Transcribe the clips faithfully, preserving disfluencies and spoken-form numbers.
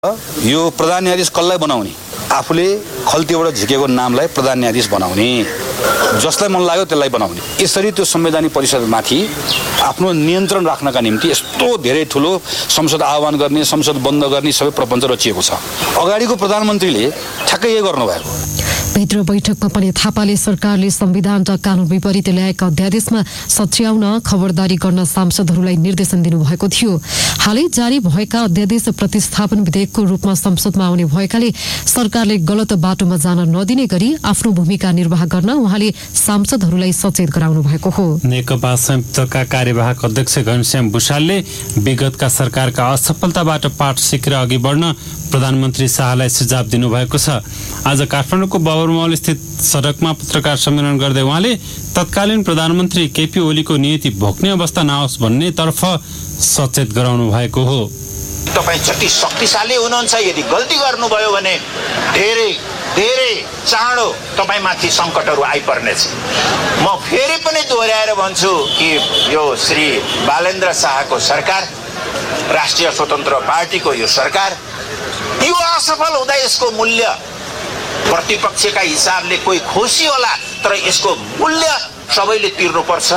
यो प्रधान न्यायाधीश कसलाई बनाउने, आफूले खल्तीबाट झिकेको नामलाई प्रधान न्यायाधीश बनाउने, जसलाई मन लाग्यो त्यसलाई बनाउने, यसरी त्यो संवैधानिक परिषदमाथि आफ्नो नियन्त्रण राख्नका निम्ति यस्तो धेरै ठुलो संसद आह्वान गर्ने, संसद बन्द गर्ने सबै प्रपञ्च रचिएको छ। अगाडिको प्रधानमन्त्रीले ठ्याक्कै यही गर्नुभएको। भित्र बैठकमा पनि थापाले सरकारले संविधान र कानून विपरीत ल्याएका अध्यादेशमा सच्याउन खबरदारी गर्न सांसदहरूलाई निर्देशन दिनुभएको थियो। हालै जारी भएका अध्यादेश प्रतिस्थापन विधेयकको रूपमा संसदमा आउने भएकाले सरकारले गलत बाटोमा जान नदिने गरी आफ्नो भूमिका निर्वाह गर्न उहाँले सांसदहरूलाई सचेत गराउनु भएको हो। नेकपा संयुक्तका कार्यवाहक अध्यक्ष घनश्याम भुषालले विगतका सरकारका असफलताबाट पाठ सिकेर अघि बढ्न प्रधानमन्त्री शाहलाई सुझाव दिनुभएको छ। आज काठमाडौँको बाबुरमहल स्थित सडकमा पत्रकार सम्मेलन गर्दै उहाँले तत्कालीन प्रधानमन्त्री केपी ओलीको नियति भोग्ने अवस्था नआओस् भन्ने तर्फ सचेत गराउनु भएको हो। तपाईँ जति शक्तिशाली हुनुहुन्छ, यदि गल्ती गर्नुभयो भने धेरै धेरै चाँडो तपाईँमाथि सङ्कटहरू आइपर्नेछ। म फेरि पनि दोहोऱ्याएर भन्छु कि यो श्री बालेन्द्र शाहको सरकार, राष्ट्रिय स्वतन्त्र पार्टीको यो सरकार, यो असफल हुँदा यसको मूल्य प्रतिपक्षका हिसाबले कोही खुसी होला, तर यसको मूल्य सबैले तिर्नुपर्छ।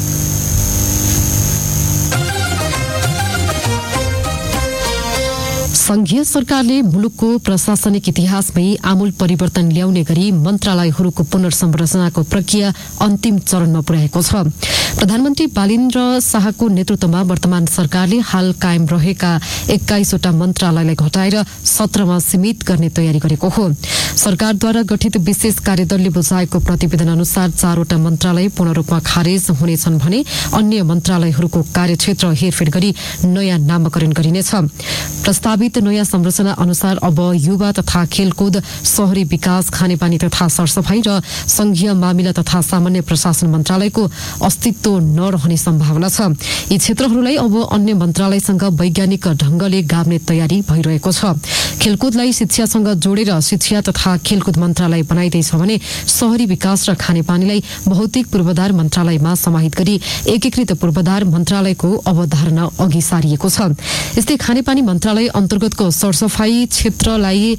संघीय सरकारले मुलुकको प्रशासनिक इतिहासमै आमूल परिवर्तन ल्याउने गरी मन्त्रालयहरूको पुनर्संरचनाको प्रक्रिया अन्तिम चरणमा पुर्याएको छ। प्रधानमन्त्री बालेन्द्र शाहको नेतृत्वमा वर्तमान सरकारले हाल कायम रहेका एक्काइसवटा मन्त्रालयलाई घटाएर सत्रमा सीमित गर्ने तयारी गरेको हो। सरकारद्वारा गठित विशेष कार्यदलले बुझाएको प्रतिवेदन अनुसार चारवटा मन्त्रालय पूर्ण रूपमा खारेज हुनेछन् भने अन्य मन्त्रालयहरूको कार्यक्षेत्र हेरफेर गरी नयाँ नामकरण गरिनेछ। प्रस्तावित नयाँ संरचना अनुसार अब युवा तथा खेलकुद, शहरी विकास, खानेपानी तथा सरसफाई र संघीय मामिला तथा सामान्य प्रशासन मन्त्रालयको अस्तित्व नरहने सम्भावना छ। यी क्षेत्रहरूलाई अब अन्य मन्त्रालयसँग वैज्ञानिक ढंगले गाभ्ने तयारी भइरहेको छ। खेलकुदलाई शिक्षासँग जोडेर शिक्षा तथा खेलकुद मन्त्रालय बनाइँदैछ भने शहरी विकास र खानेपानीलाई भौतिक पूर्वाधार मन्त्रालयमा समाहित गरी एकीकृत पूर्वाधार मन्त्रालयको अवधारणा अघि सारिएको छ। यस्तै खानेपानी मन्त्रालय अन्तर्गतको सरसफाई क्षेत्रलाई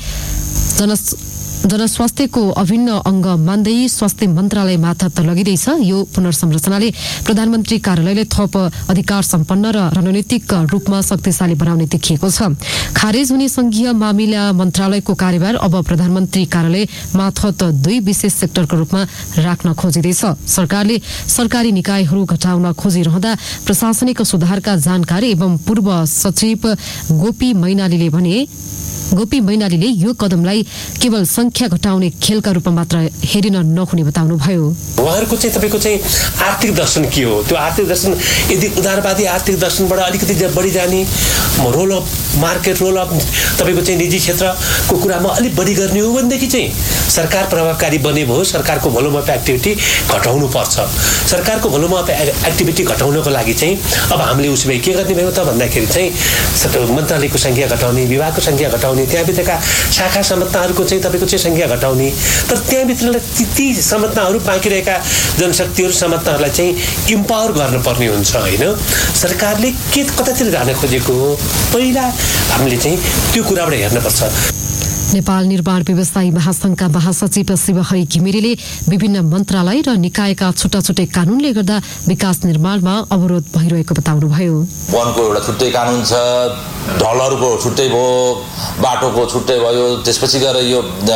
जन जनस्वास्थ्यको अभिन्न अंग मान्दै स्वास्थ्य मन्त्रालय मार्फत लगिँदैछ। यो पुनर्संरचनाले प्रधानमन्त्री कार्यालयले थप अधिकार सम्पन्न र रणनीतिक रूपमा शक्तिशाली बनाउने देखिएको छ। खारेज हुने संघीय मामिला मन्त्रालयको कार्यभार अब प्रधानमन्त्री कार्यालय मार्फत दुई विशेष सेक्टरको रूपमा राख्न खोजिँदैछ। सरकारले सरकारी निकायहरू घटाउन खोजिरहँदा प्रशासनिक सुधारका जानकारी एवं पूर्व सचिव गोपी मैनालीले भने गोपी मैनालीले यो कदमलाई केवल संख्या घटाउने खेलका रूपमा मात्र हेरिन नहुने बताउनुभयो। उहाँहरूको चाहिँ तपाईँको चाहिँ आर्थिक दर्शन के हो? त्यो आर्थिक दर्शन यदि उदारवादी आर्थिक दर्शनबाट अलिकति बढी जाने, role of market, role of तपाईँको चाहिँ निजी क्षेत्रको कुरामा अलिक बढी गर्ने हो भनेदेखि चाहिँ सरकार प्रभावकारी बने भयो सरकारको भोल्युम अफ एक्टिभिटी घटाउनु पर्छ। सरकारको भोल्युम अफ एक्टिभिटी घटाउनको लागि चाहिँ अब हामीले उसो भए के गर्ने भयो त भन्दाखेरि चाहिँ मन्त्रालयको संख्या घटाउने, विभागको संख्या घटाउने, त्यहाँभित्रका शाखा संरचनाहरूको चाहिँ तपाईँको चाहिँ संख्या घटाउने, तर त्यहाँभित्र ती संरचनाहरू बाँकी रहेका जनशक्तिहरू संरचनाहरूलाई चाहिँ इम्पावर गर्नुपर्ने हुन्छ होइन। सरकारले के कतातिर जान खोजेको हो पहिला हामीले चाहिँ त्यो कुराबाट हेर्नुपर्छ। नेपाल निर्माण व्यवसायी महासंघका महासचिव शिवहरि घिमिरेले विभिन्न मन्त्रालय र निकायका छुट्टा छुट्टै कानूनले गर्दा विकास निर्माणमा अवरोध भइरहेको बताउनुभयो। वनको एउटा छुट्टै कानून छ, ढलहरूको छुट्टै भयो, बाटोको छुट्टै भयो, त्यसपछि गएर यो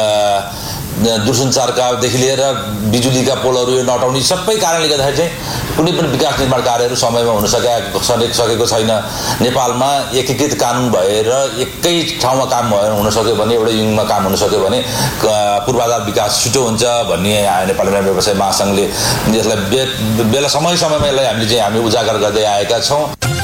दूरसञ्चारकादेखि लिएर बिजुलीका पोलहरू यो नटाउने सबै कारणले गर्दाखेरि चाहिँ कुनै पनि विकास निर्माण कार्यहरू समयमा हुन सकेको सकेको छैन। नेपालमा एकीकृत कानुन भएर एकै ठाउँमा काम भएर हुन सक्यो भने, एउटा युङमा काम हुन सक्यो भने पूर्वाधार विकास छिटो हुन्छ भन्ने नेपाल व्यवसाय महासंघले यसलाई बेला समय समयमा यसलाई हामीले चाहिँ हामी उजागर गर्दै आएका छौँ।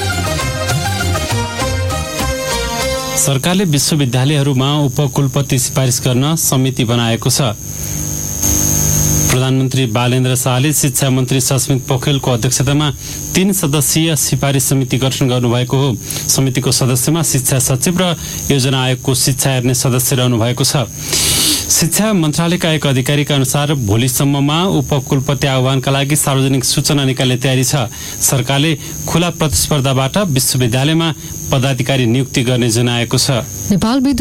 सरकारले विश्वविद्यालयहरूमा उपकुलपति सिफारिस गर्न समिति बनाएको छ। प्रधानमन्त्री बालेन्द्र शाहले शिक्षा मन्त्री सस्मित पोखरेलको अध्यक्षतामा तीन सदस्यीय सिफारिस समिति गठन गर्नुभएको हो। समितिको सदस्यमा शिक्षा सचिव र योजना आयोगको शिक्षा हेर्ने सदस्य रहनु भएको छ। शिक्षा मन्त्रालयका एक अधिकारीका अनुसार भोलिसम्ममा उपकुलपति आह्वानका लागि सार्वजनिक सूचना निकाल्ने तयारी छ। सरकारले खुला प्रतिस्पर्धाबाट विश्वविद्यालयमा पदाधिकारी नियुक्ति गर्ने जनाएको छ। नेपाल